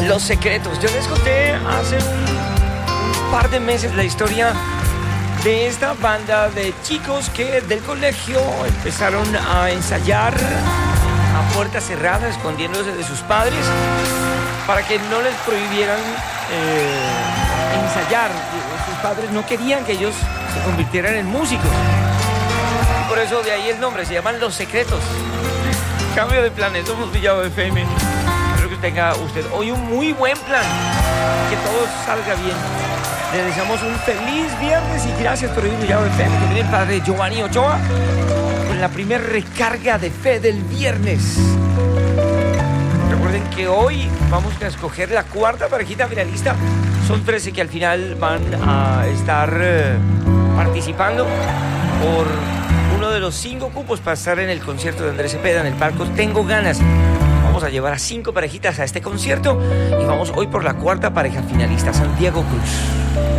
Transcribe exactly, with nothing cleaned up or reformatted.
Los Secretos. Yo les conté hace un, un par de meses la historia de esta banda de chicos que del colegio empezaron a ensayar a puerta cerrada, escondiéndose de sus padres para que no les prohibieran eh, ensayar. Sus padres no querían que ellos se convirtieran en músicos. Y por eso de ahí el nombre, se llaman Los Secretos. Cambio de planes, somos Villavo F M. Espero que tenga usted hoy un muy buen plan, que todo salga bien. Le deseamos un feliz viernes y gracias por oír Villavo F M. Que viene el padre Giovanni Ochoa con la primera recarga de fe del viernes. Recuerden que hoy vamos a escoger la cuarta parejita finalista. Son trece que al final van a estar eh, participando por uno de los cinco cupos para estar en el concierto de Andrés Cepeda en el Palco Tengo Ganas. Vamos a llevar a cinco parejitas a este concierto y vamos hoy por la cuarta pareja finalista, Santiago Cruz.